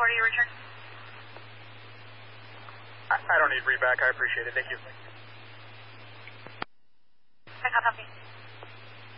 you return? I don't need read back. I appreciate it. Thank you.